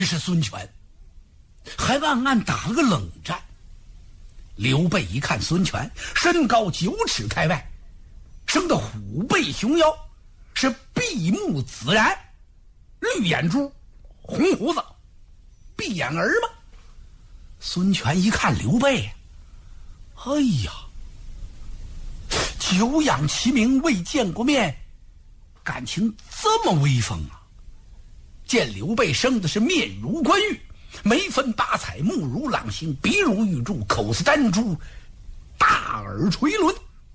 是孙权，还暗暗打了个冷战。刘备一看孙权身高9尺开外，生得虎背熊腰，是闭目自然，绿眼珠，红胡子，闭眼儿嘛。孙权一看刘备，哎呀，久仰其名，未见过面，感情这么威风啊！见刘备生的是面如冠玉，眉分八彩，目如朗星，鼻如玉柱，口似丹珠，大耳垂纶，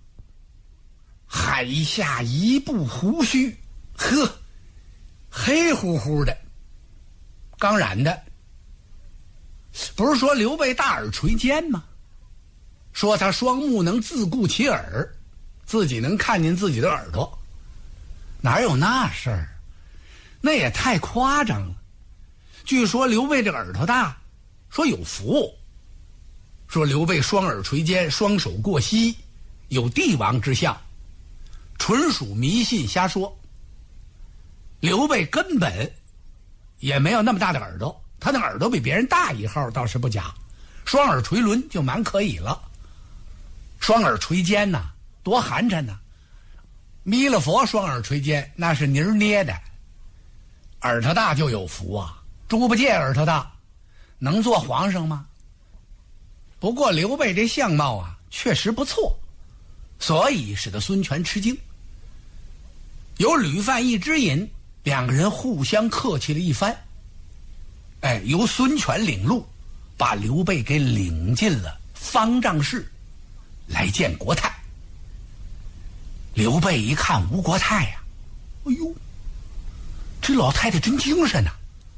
海下一部胡须，呵，黑乎乎的，刚染的。不是说刘备大耳垂肩吗？说他双目能自顾其耳，自己能看见自己的耳朵，哪有那事儿？那也太夸张了。据说刘备这个耳朵大，说有福，说刘备双耳垂肩，双手过膝，有帝王之相，纯属迷信瞎说。刘备根本也没有那么大的耳朵，他那耳朵比别人大1号倒是不假，双耳垂纶就蛮可以了。双耳垂肩呐，多寒碜呐！弥勒佛双耳垂肩那是泥儿捏的，耳朵大就有福啊！猪八戒耳朵大，能做皇上吗？不过刘备这相貌啊，确实不错，所以使得孙权吃惊。有吕范一支引，两个人互相客气了一番。由孙权领路，把刘备给领进了方丈室，来见国太。刘备一看吴国太呀，哎呦，这老太太真精神呐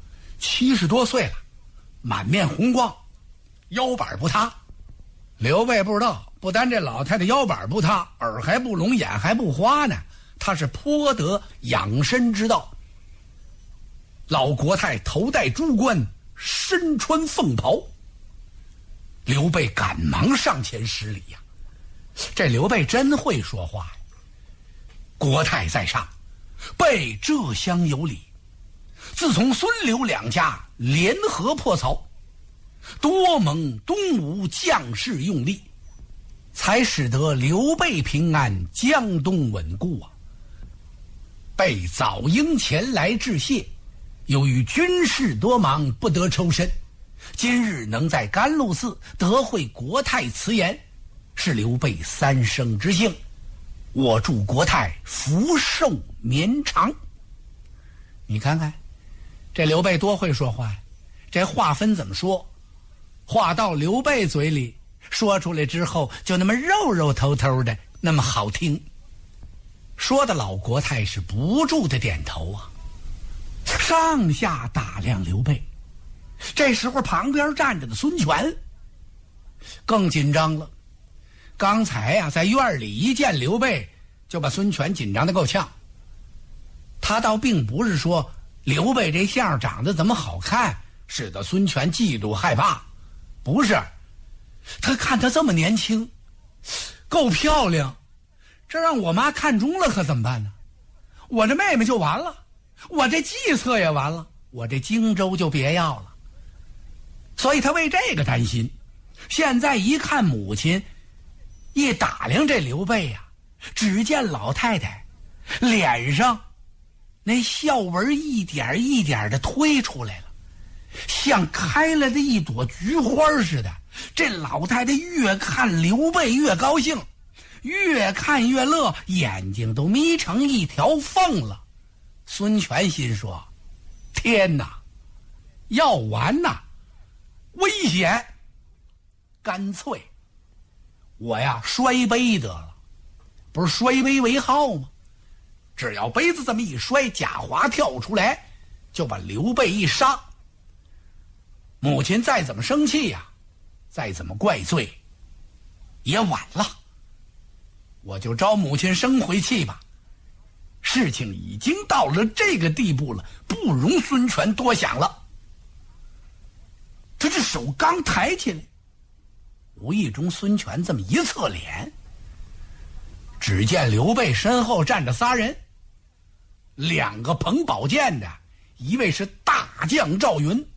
，70多岁了，满面红光，腰板不塌。刘备不知道，不单这老太太腰板不塌，耳还不聋，眼还不花呢，她是颇得养生之道。老国太头戴珠冠，身穿凤袍，刘备赶忙上前施礼呀。这刘备真会说话呀！国太在上，备浙乡有礼。自从孙刘两家联合破曹，多蒙东吴将士用力，才使得刘备平安，江东稳固啊！备早应前来致谢，由于军事多忙，不得抽身。今日能在甘露寺得会国太辞言，是刘备3生之幸。我祝国太福寿绵长。你看看这刘备多会说话呀！这话分怎么说？话到刘备嘴里说出来之后，就那么肉肉头头的，那么好听。说的老国太是不住的点头啊，上下打量刘备。这时候旁边站着的孙权更紧张了。刚才呀，在院里一见刘备，就把孙权紧张得够呛。他倒并不是说刘备这相长得怎么好看，使得孙权嫉妒害怕，不是，他看他这么年轻，够漂亮，这让我妈看中了可怎么办呢？我这妹妹就完了，我这计策也完了，我这荆州就别要了。所以他为这个担心。现在一看母亲，一打量这刘备呀，只见老太太脸上那笑纹一点一点的推出来了，像开了的一朵菊花似的。这老太太越看刘备越高兴，越看越乐，眼睛都眯成一条缝了。孙权心说：天哪，要完呐，危险！干脆我呀摔杯得了，不是摔杯为号吗？只要杯子这么一摔，贾华跳出来就把刘备一杀。母亲再怎么生气呀，再怎么怪罪也晚了，我就招母亲生回气吧。事情已经到了这个地步了，不容孙权多想了。他这手刚抬起来，无意中孙权这么一侧脸，只见刘备身后站着仨人，两个捧宝剑的，一位是大将赵云，